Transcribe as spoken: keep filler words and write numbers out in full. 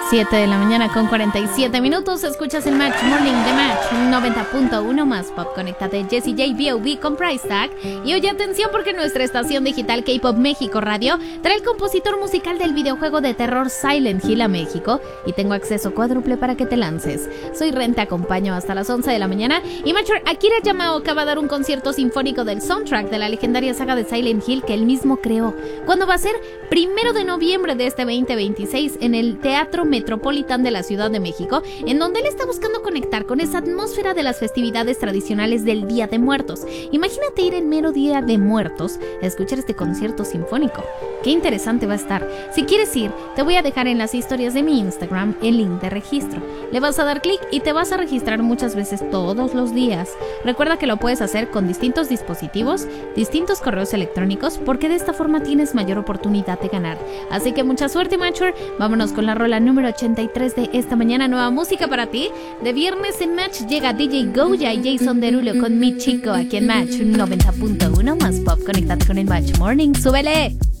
siete de la mañana con cuarenta y siete minutos. Escuchas el Match Morning de Match noventa punto uno más pop. Conéctate Jessie J B O B con Price Tag. Y oye, atención, porque nuestra estación digital K-Pop México Radio trae el compositor musical del videojuego de terror Silent Hill a México. Y tengo acceso cuádruple para que te lances. Soy Ren, te acompaño hasta las once de la mañana. Y Matcher, Akira Yamaoka va a dar un concierto sinfónico del soundtrack de la legendaria saga de Silent Hill que él mismo creó. ¿Cuándo va a ser? Primero de noviembre de este veinte veintiséis en el Teatro Metropolitan de la Ciudad de México, en donde él está buscando conectar con esa atmósfera de las festividades tradicionales del Día de Muertos. Imagínate ir en mero Día de Muertos a escuchar este concierto sinfónico. Qué interesante va a estar. Si quieres ir, te voy a dejar en las historias de mi Instagram el link de registro. Le vas a dar clic y te vas a registrar muchas veces todos los días. Recuerda que lo puedes hacer con distintos dispositivos, distintos correos electrónicos, porque de esta forma tienes mayor oportunidad de ganar. Así que mucha suerte, Matcher. Vámonos con la rola número ochenta y tres de esta mañana. Nueva música para ti. De viernes en Match llega D J Goya y Jason Derulo con Mi Chico aquí en Match noventa punto uno más pop. Conéctate con el Match Morning. ¡Súbele!